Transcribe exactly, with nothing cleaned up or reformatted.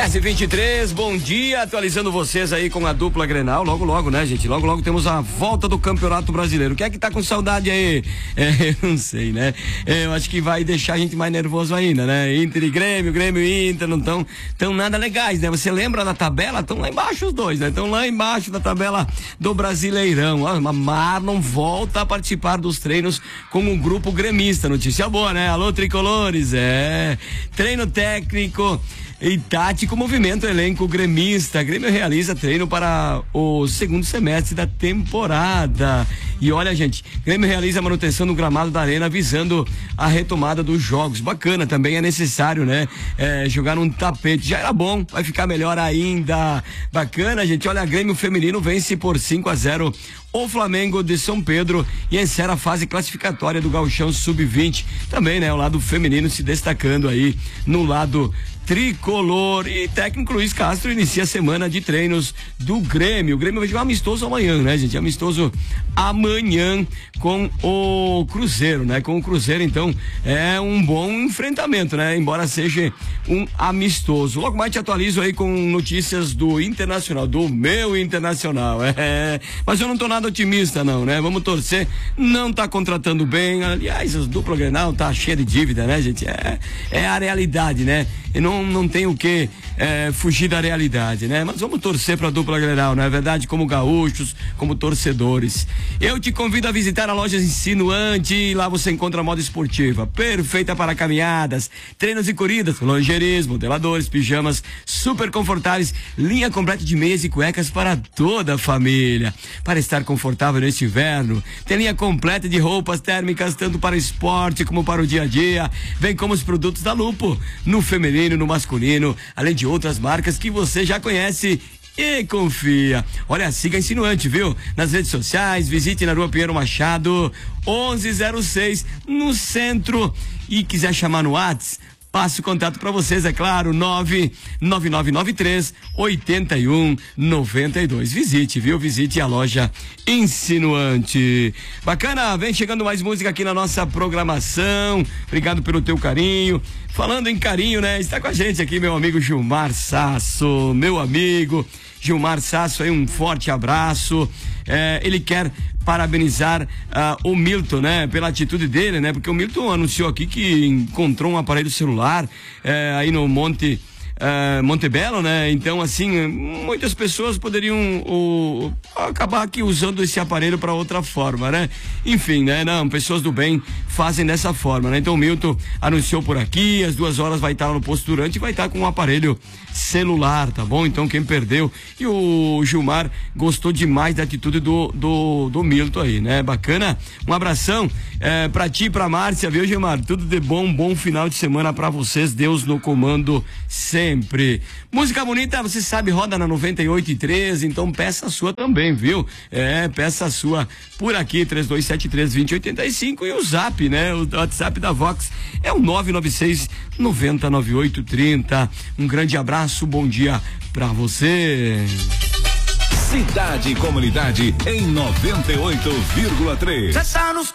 dez e vinte e três, bom dia, atualizando vocês aí com a dupla Grenal, logo logo, né, gente? Logo logo temos a volta do Campeonato Brasileiro. Quem é que tá com saudade aí? É, eu não sei, né? É, eu acho que vai deixar a gente mais nervoso ainda, né? Inter e Grêmio, Grêmio e Inter não tão, tão nada legais, né? Você lembra da tabela? Estão lá embaixo os dois, né? Estão lá embaixo da tabela do Brasileirão. A Marlon volta a participar dos treinos com um grupo gremista. Notícia boa, né? Alô, tricolores, é. Treino técnico e tático, movimento, elenco gremista. Grêmio realiza treino para o segundo semestre da temporada. E olha, gente, Grêmio realiza a manutenção no gramado da arena visando a retomada dos jogos. Bacana, também é necessário, né? É, jogar num tapete. Já era bom, vai ficar melhor ainda. Bacana, gente. Olha, Grêmio feminino vence por cinco a zero o Flamengo de São Pedro e encerra a fase classificatória do Gauchão sub vinte. Também, né? O lado feminino se destacando aí no lado tricolor. E técnico Luiz Castro inicia a semana de treinos do Grêmio. O Grêmio vai jogar amistoso amanhã, né, gente? Amistoso amanhã com o Cruzeiro, né? Com o Cruzeiro, então, é um bom enfrentamento, né? Embora seja um amistoso. Logo mais te atualizo aí com notícias do Internacional, do meu Internacional. É, mas eu não tô nada otimista, não, né? Vamos torcer. Não tá contratando bem. Aliás, as dupla Grenal tá cheia de dívida, né, gente? É, é a realidade, né? E não, não tem o que é, fugir da realidade, né? Mas vamos torcer pra dupla Grenal, não é verdade? Como gaúchos, como torcedores. Eu te convido a visitar a loja Insinuante. Lá você encontra moda esportiva, perfeita para caminhadas, treinos e corridas, lingeries, modeladores, pijamas super confortáveis, linha completa de meias e cuecas para toda a família. Para estar confortável neste inverno, tem linha completa de roupas térmicas, tanto para esporte como para o dia a dia, bem como os produtos da Lupo, no feminino, no masculino, além de outras marcas que você já conhece e confia. Olha, siga Insinuante, viu? Nas redes sociais, visite na Rua Pinheiro Machado, onze zero seis, no centro. E quiser chamar no WhatsApp, passe o contato para vocês, é claro, nove nove nove nove três oito um nove dois. Visite, viu? Visite a loja Insinuante. Bacana, vem chegando mais música aqui na nossa programação. Obrigado pelo teu carinho. Falando em carinho, né? Está com a gente aqui meu amigo Gilmar Sasso, meu amigo Gilmar Sasso, aí um forte abraço. É, ele quer parabenizar uh, o Milton, né? Pela atitude dele, né? Porque o Milton anunciou aqui que encontrou um aparelho celular é, aí no Monte Uh, Montebello, né? Então, assim, muitas pessoas poderiam uh, acabar aqui usando esse aparelho para outra forma, né? Enfim, né? Não, pessoas do bem fazem dessa forma, né? Então, o Milton anunciou por aqui, às duas horas vai estar lá no posto Durante e vai estar com um aparelho celular, tá bom? Então, quem perdeu, e o Gilmar gostou demais da atitude do, do, do Milton aí, né? Bacana, um abração é, pra ti e pra Márcia, viu, Gilmar? Tudo de bom, bom final de semana pra vocês, Deus no comando sempre. Sempre. Música bonita, você sabe, roda na noventa e oito e três, então peça a sua também, viu? É, peça a sua por aqui, três dois sete três, dois zero oito cinco, e o zap, né? O WhatsApp da Vox é o nove nove seis, nove zero nove oito três zero. Um grande abraço, bom dia pra você. Cidade e Comunidade em noventa e oito vírgula três.